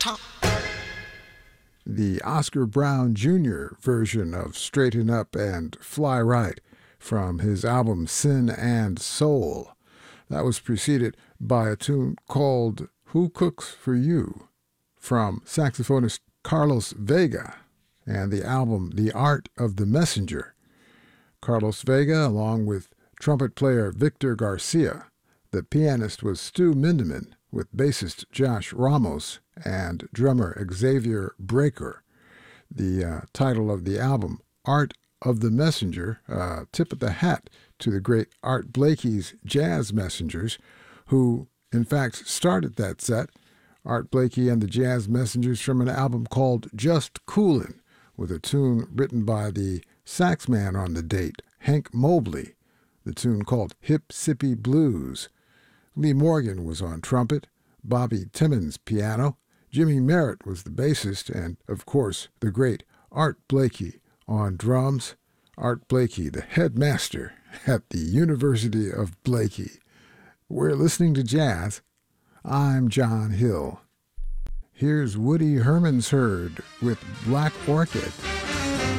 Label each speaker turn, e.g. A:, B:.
A: top.
B: The Oscar Brown Jr. version of Straighten Up and Fly Right from his album Sin and Soul. That was preceded by a tune called Who Cooks for You from saxophonist Carlos Vega and the album The Art of the Messenger. Carlos Vega, along with trumpet player Victor Garcia. The pianist was Stu Mindeman, with bassist Josh Ramos and drummer Xavier Breaker. The title of the album, Art of the Messenger, tip of the hat to the great Art Blakey's Jazz Messengers, who in fact started that set. Art Blakey and the Jazz Messengers from an album called Just Coolin', with a tune written by the sax man on the date, Hank Mobley, the tune called Hip Sippy Blues. Lee Morgan was on trumpet, Bobby Timmons piano, Jimmy Merritt was the bassist, and, of course, the great Art Blakey on drums. Art Blakey, the headmaster at the University of Blakey. We're listening to jazz. I'm John Hill. Here's Woody Hermansherd with Black Orchid.